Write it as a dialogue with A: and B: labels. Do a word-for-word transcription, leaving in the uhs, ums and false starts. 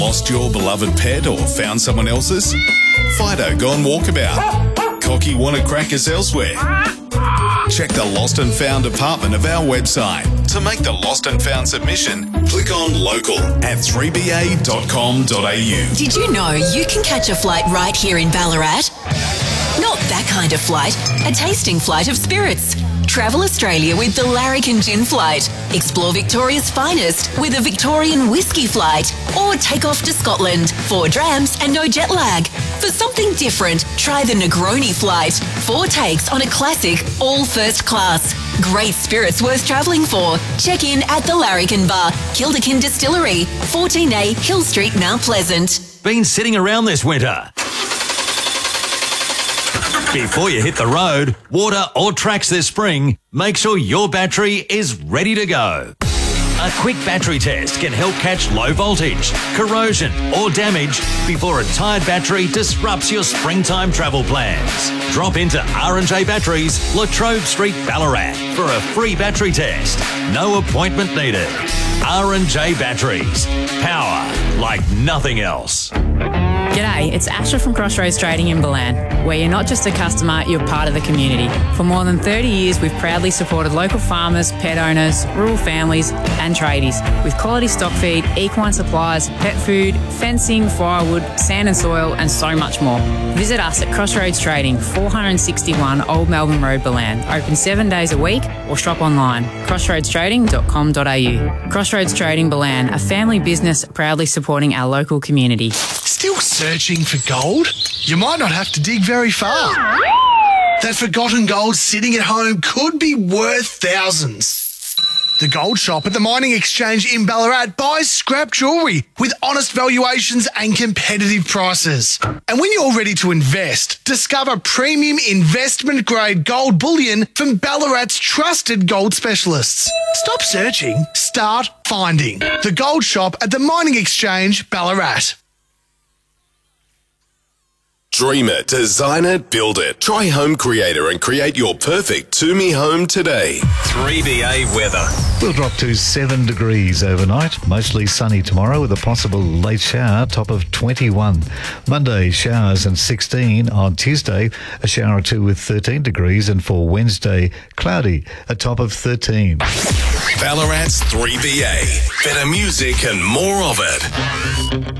A: Lost your beloved pet or found someone else's? Fido gone walkabout? Cocky wanna crack us elsewhere? Check the Lost and Found department of our website. To make the Lost and Found submission, click on local at three b a dot com dot a u.
B: Did you know you can catch a flight right here in Ballarat? Not that kind of flight, a tasting flight of spirits. Travel Australia with the Larrikin Gin Flight. Explore Victoria's finest with a Victorian whiskey flight. Or take off to Scotland, four drams and no jet lag. For something different, try the Negroni Flight. Four takes on a classic, all first class. Great spirits worth travelling for. Check in at the Larrikin Bar, Kilderkin Distillery, fourteen A Hill Street, Mount Pleasant.
C: Been sitting around this winter? Before you hit the road, water or tracks this spring, make sure your battery is ready to go. A quick battery test can help catch low voltage, corrosion or damage before a tired battery disrupts your springtime travel plans. Drop into R and J Batteries, La Trobe Street, Ballarat for a free battery test. No appointment needed. R and J Batteries. Power like nothing else.
D: G'day, it's Asha from Crossroads Trading in Balan, where you're not just a customer, you're part of the community. For more than thirty years, we've proudly supported local farmers, pet owners, rural families and tradies with quality stock feed, equine supplies, pet food, fencing, firewood, sand and soil and so much more. Visit us at Crossroads Trading, four sixty-one Old Melbourne Road, Balan. Open seven days a week or shop online, crossroads trading dot com dot a u. Crossroads Trading Balan, a family business proudly supporting our local community.
E: Still searching for gold? You might not have to dig very far. That forgotten gold sitting at home could be worth thousands. The Gold Shop at the Mining Exchange in Ballarat buys scrap jewellery with honest valuations and competitive prices. And when you're ready to invest, discover premium investment-grade gold bullion from Ballarat's trusted gold specialists. Stop searching, start finding. The Gold Shop at the Mining Exchange, Ballarat.
A: Dream it, design it, build it. Try Home Creator and create your perfect To-Me home today.
C: three B A weather.
F: We'll drop to seven degrees overnight. Mostly sunny tomorrow with a possible late shower, top of twenty-one. Monday, showers and sixteen. On Tuesday, a shower or two with thirteen degrees. And for Wednesday, cloudy, a top of thirteen.
A: Ballarat's three B A. Better music and more of it.